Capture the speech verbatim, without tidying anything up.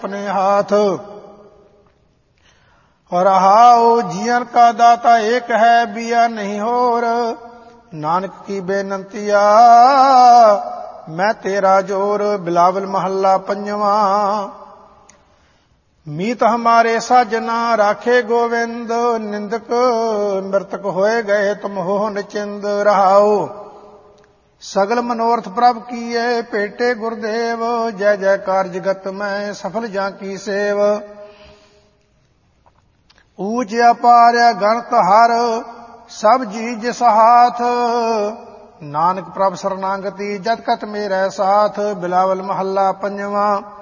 अपने हाथ। और रहाओ जीवन का दाता एक है बिया नहीं होर, नानक की बेनंतिया मैं तेरा जोर। बिलावल महल्ला पंजवा। मीत हमारे साजना राखे गोविंद, निंदक मृतक होए गए तुम हो निचिंद। रहाओ सगल मनोरथ प्रभ किए पेटे गुरुदेव, जय जयकार जगत में सफल जा की सेव। ऊंच अपार गणत हर सब जी जिस हाथ, नानक प्रभ शरणागति जत कत मेरे साथ। बिलावल महल्ला पंजवा।